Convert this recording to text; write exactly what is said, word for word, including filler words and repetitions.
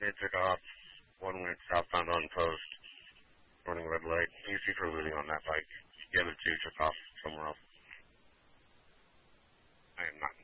They took off. One went southbound on post, running red light. Easy for Lily on that bike. The other two took off somewhere else. I am not